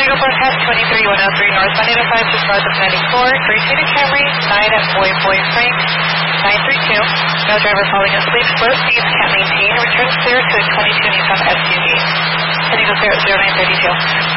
Eagle forecast 23103 north, Monday to 5, just north of 94. Grade 2 to Camry, 9 at Boy Frank, 932. No driver falling asleep. Slow speeds can't maintain. Return clear to a 22 Nissan SUV. Heading to clear at 0932.